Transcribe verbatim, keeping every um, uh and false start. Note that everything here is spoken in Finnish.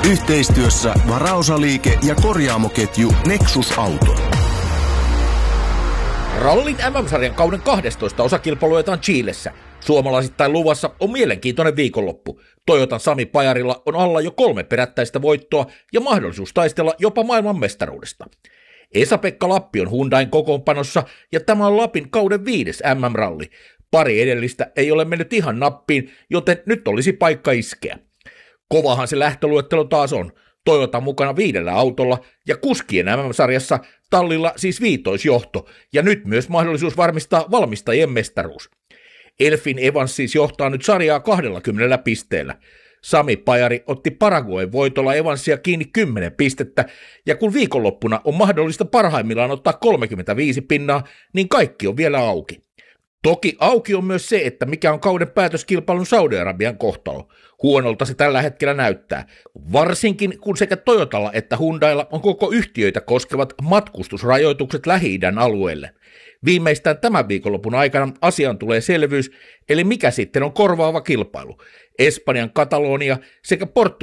Yhteistyössä varaosaliike ja korjaamoketju Nexus Auto. Rallin M M-sarjan kauden kahdestoista osakilpailu ajetaan Chilessä. Suomalaisittain luvassa on mielenkiintoinen viikonloppu. Toyotan Sami Pajarilla on alla jo kolme perättäistä voittoa ja mahdollisuus taistella jopa maailmanmestaruudesta. Esa-Pekka Lappi on Hyundain kokoonpanossa ja tämä on Lapin kauden viides M M-ralli. Pari edellistä ei ole mennyt ihan nappiin, joten nyt olisi paikka iskeä. Kovahan se lähtöluettelo taas on. Toyota mukana viidellä autolla ja kuskien M M-sarjassa tallilla siis viitoisjohto ja nyt myös mahdollisuus varmistaa valmistajien mestaruus. Elfin Evans siis johtaa nyt sarjaa kaksikymmentä pisteellä. Sami Pajari otti Paraguayn voitolla Evansia kiinni kymmenen pistettä, ja kun viikonloppuna on mahdollista parhaimmillaan ottaa kolmekymmentäviisi pinnaa, niin kaikki on vielä auki. Toki auki on myös se, että mikä on kauden päätöskilpailun Saudi-Arabian kohtalo. Huonolta se tällä hetkellä näyttää, varsinkin kun sekä Toyotalla että Hyundailla on koko yhtiöitä koskevat matkustusrajoitukset Lähi-idän alueelle. Viimeistään tämän viikonlopun aikana asiaan tulee selvyys, eli mikä sitten on korvaava kilpailu. Espanjan Katalonia sekä Portugalin